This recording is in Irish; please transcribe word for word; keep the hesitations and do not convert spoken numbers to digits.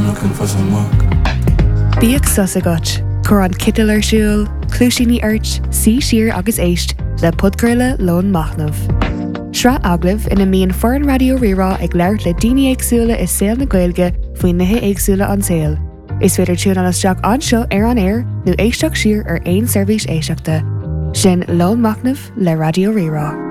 looking for some work. Bíag susagat, chur an citil ar siúil, clúisíní airt, sí siar agus éist le podgurla lón machnamh. Sra aglah ina míon foran radio rirá ag leirt le daoine éagsúla is saoil na Gaeilge faoin nithe éagsúla an saoil. Is féidir tún an isteach anseo ar an air nó éisteach siar ar aon seirbhís éisteachta. Sin lón machnamh le radio rirá.